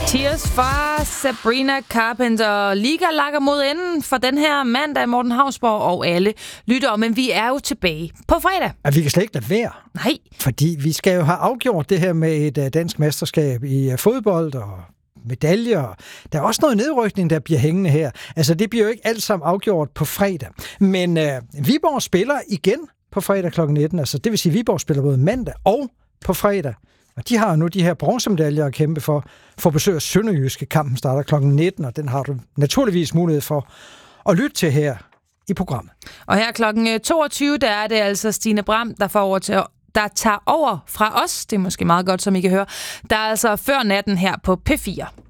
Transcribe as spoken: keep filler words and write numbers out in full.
Tears fra Sabrina Carpenter. Liga lakker mod enden for den her mandag, Morten Hausborg og alle lytter. Men vi er jo tilbage på fredag. At vi kan slet ikke lade være. Nej. Fordi vi skal jo have afgjort det her med et dansk mesterskab i fodbold og medaljer. Der er også noget nedrykning, der bliver hængende her. Altså, det bliver jo ikke alt sammen afgjort på fredag. Men øh, Viborg spiller igen på fredag klokken nitten. Altså, det vil sige, at Viborg spiller både mandag og på fredag. Og de har nu de her bronzemedaljer at kæmpe for, for besøg af Sønderjyske. Kampen starter klokken nitten, og den har du naturligvis mulighed for at lytte til her i programmet. Og her klokken toogtyve, der er det altså Stine Bram, der får over til der tager over fra os. Det er måske meget godt, som I kan høre. Der er altså før natten her på P fire.